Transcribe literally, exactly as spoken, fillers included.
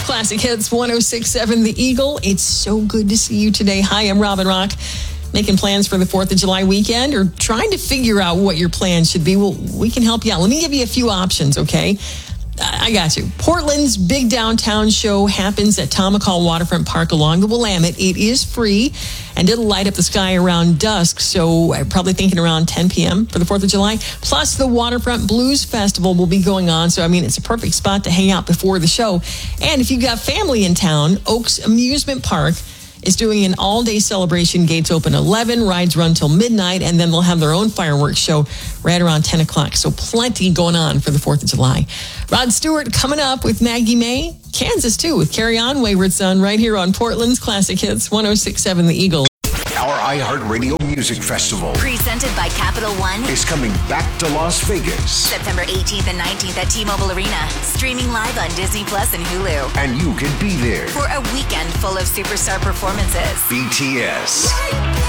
Classic Hits one oh six point seven The Eagle. It's so good to see you today. Hi, I'm Robin Rock. Making plans for the fourth of July weekend or trying to figure out what your plan should be? Well, we can help you out. Let me give you a few options, okay? I got you. Portland's big downtown show happens at Tomahawk Waterfront Park along the Willamette. It is free, and it'll light up the sky around dusk, so I'm probably thinking around ten p.m. for the fourth of July. Plus, the Waterfront Blues Festival will be going on, so, I mean, it's a perfect spot to hang out before the show. And if you've got family in town, Oaks Amusement Park is doing an all-day celebration. Gates open eleven, rides run till midnight, and then they'll have their own fireworks show right around ten o'clock. So plenty going on for the fourth of July. Rod Stewart coming up with Maggie May. Kansas, too, with Carry On, Wayward Son, right here on Portland's Classic Hits one oh six point seven The Eagle. Our iHeartRadio Music Festival, presented by Capital One, is coming back to Las Vegas. September eighteenth and nineteenth at T-Mobile Arena. Streaming live on Disney Plus and Hulu. And you can be there for a weekend full of superstar performances. B T S,